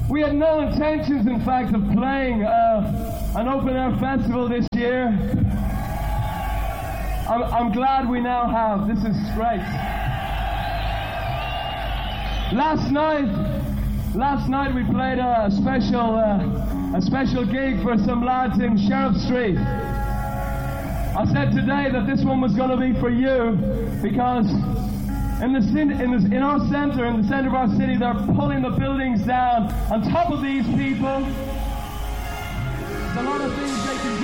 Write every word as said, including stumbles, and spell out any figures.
We had no intentions, in fact, of playing uh, an open-air festival this year. I'm, I'm glad we now have. This is great. Last night, last night we played a special, uh, a special gig for some lads in Sheriff Street. I said today that this one was going to be for you because in the in, the, in our centre, in the centre of our city, they're pulling the buildings down on top of these people. There's a lot of things they can do.